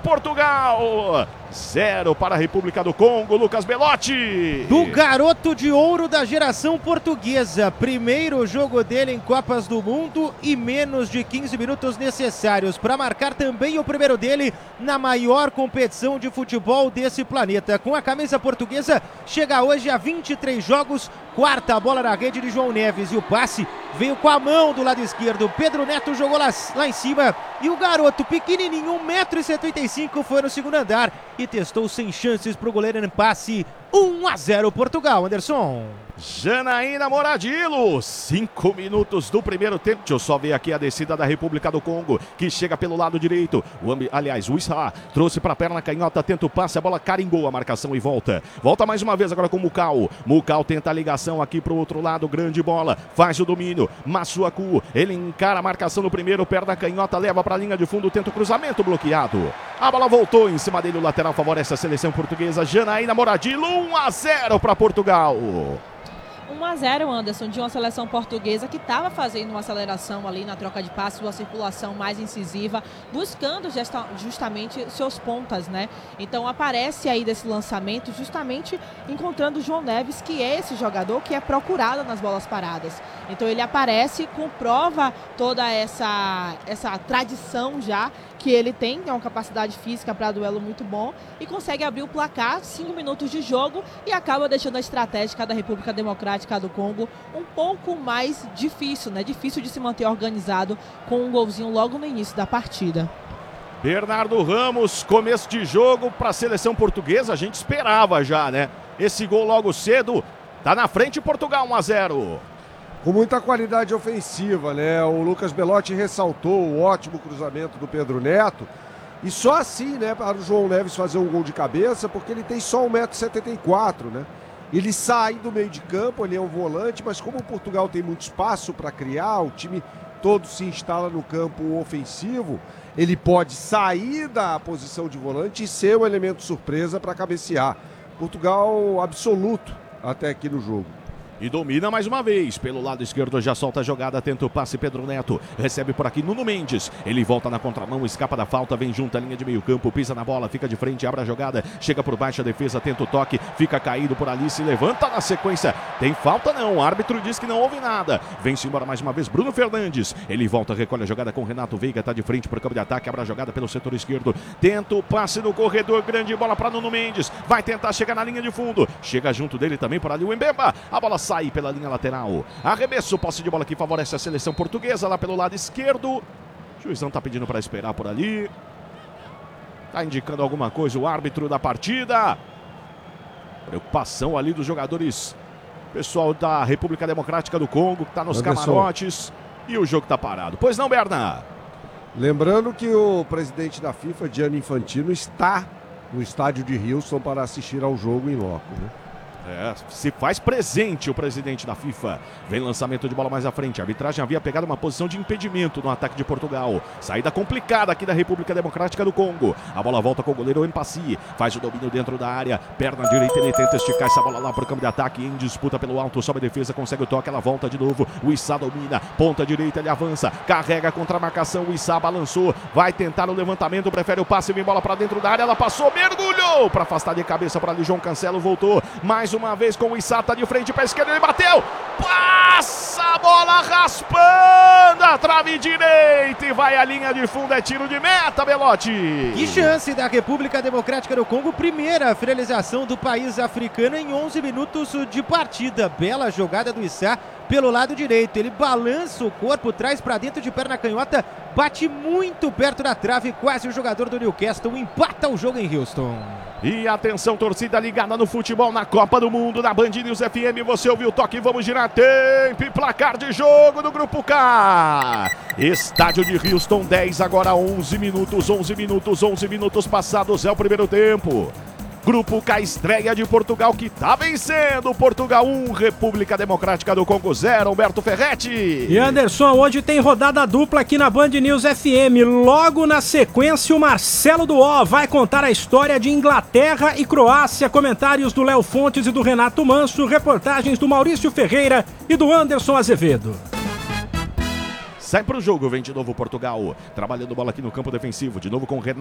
Portugal. 0 para a República do Congo. Lucas Belotti. Do garoto de ouro da geração portuguesa. Primeiro jogo dele em Copas do Mundo e menos de 15 minutos necessários para marcar também o primeiro dele na maior competição de futebol desse planeta. Com a camisa portuguesa, chega hoje a 23 jogos, quarta bola na rede de João Neves e o passe veio com a mão do lado esquerdo. Pedro Neto jogou lá em cima e o garoto pequenininho, 1,75 m, foi no segundo andar e testou sem chances para o goleiro em passe. 1-0 Portugal, Anderson. Janaína Moradilo, 5 minutos do primeiro tempo. Deixa eu só ver aqui a descida da República do Congo, que chega pelo lado direito. O Issa trouxe para a perna canhota, tenta o passe, a bola carimbou a marcação e volta. Volta mais uma vez agora com o Mucal. Mucal tenta a ligação aqui para o outro lado, grande bola, faz o domínio. Massuaku, ele encara a marcação no primeiro, perna canhota, leva para a linha de fundo, tenta o cruzamento bloqueado. A bola voltou em cima dele, o lateral favorece a seleção portuguesa. Janaína Moradilo, 1-0 para Portugal. 1-0, Anderson, de uma seleção portuguesa que estava fazendo uma aceleração ali na troca de passes, uma circulação mais incisiva, buscando justamente seus pontas, né? Então aparece aí desse lançamento justamente encontrando o João Neves, que é esse jogador que é procurado nas bolas paradas. Então ele aparece, comprova toda essa tradição já que ele tem uma capacidade física para duelo muito bom e consegue abrir o placar, 5 minutos de jogo, e acaba deixando a estratégia da República Democrática do Congo um pouco mais difícil, né? Difícil de se manter organizado com um golzinho logo no início da partida. Bernardo Ramos, começo de jogo para a seleção portuguesa, a gente esperava já, né? Esse gol logo cedo, tá na frente Portugal, 1-0. Com muita qualidade ofensiva, né? O Lucas Belotti ressaltou o ótimo cruzamento do Pedro Neto. E só assim, né, para o João Neves fazer um gol de cabeça, porque ele tem só 1,74 m, né? Ele sai do meio de campo, ele é um volante, mas como o Portugal tem muito espaço para criar, o time todo se instala no campo ofensivo, ele pode sair da posição de volante e ser um elemento surpresa para cabecear. Portugal absoluto até aqui no jogo. E domina mais uma vez, pelo lado esquerdo já solta a jogada, tenta o passe, Pedro Neto, recebe por aqui Nuno Mendes, ele volta na contramão, escapa da falta, vem junto à linha de meio campo, pisa na bola, fica de frente, abre a jogada, chega por baixo a defesa, tenta o toque, fica caído por ali, se levanta na sequência, tem falta não, o árbitro diz que não houve nada, vem-se embora mais uma vez Bruno Fernandes, ele volta, recolhe a jogada com Renato Veiga, tá de frente para o campo de ataque, abre a jogada pelo setor esquerdo, tenta o passe no corredor, grande bola para Nuno Mendes, vai tentar chegar na linha de fundo, chega junto dele também por ali o Mbemba, a bola sai pela linha lateral, arremesso, posse de bola que favorece a seleção portuguesa lá pelo lado esquerdo, o juizão tá pedindo para esperar por ali, tá indicando alguma coisa o árbitro da partida, preocupação ali dos jogadores, pessoal da República Democrática do Congo, que tá nos camarotes, e o jogo tá parado, pois não, Berna? Lembrando que o presidente da FIFA, Gianni Infantino, está no estádio de Houston para assistir ao jogo em loco, né? Se faz presente o presidente da FIFA. Vem lançamento de bola mais à frente. A arbitragem havia pegado uma posição de impedimento no ataque de Portugal. Saída complicada aqui da República Democrática do Congo. A bola volta com o goleiro Empassi. Faz o domínio dentro da área. Perna direita, ele tenta esticar essa bola lá para o campo de ataque. Em disputa pelo alto, sobe a defesa, consegue o toque. Ela volta de novo. O Issa domina. Ponta direita, ele avança. Carrega contra a marcação. O Issa balançou. Vai tentar o levantamento. Prefere o passe. Vem bola para dentro da área. Ela passou, mergulhou para afastar de cabeça para ali. João Cancelo voltou. Mais uma vez com o Issa, tá de frente para a esquerda, ele bateu, passa a bola raspando a trave direita e vai à linha de fundo, é tiro de meta, Belotti. Que chance da República Democrática do Congo, primeira finalização do país africano em 11 minutos de partida, bela jogada do Issa pelo lado direito, ele balança o corpo, traz para dentro de perna canhota, bate muito perto da trave, quase o jogador do Newcastle empata o jogo em Houston. E atenção, torcida ligada no futebol na Copa do Mundo, na Band News FM, você ouviu o toque, vamos girar tempo e placar de jogo do Grupo K. Estádio de Houston, 10, agora 11 minutos passados, é o primeiro tempo. Grupo K, estreia de Portugal, que tá vencendo. Portugal 1, República Democrática do Congo 0, Humberto Ferretti. E Anderson, hoje tem rodada dupla aqui na Band News FM. Logo na sequência, o Marcelo Duó vai contar a história de Inglaterra e Croácia. Comentários do Léo Fontes e do Renato Manso. Reportagens do Maurício Ferreira e do Anderson Azevedo. Sai pro jogo, vem de novo Portugal. Trabalhando bola aqui no campo defensivo. De novo com o Renato.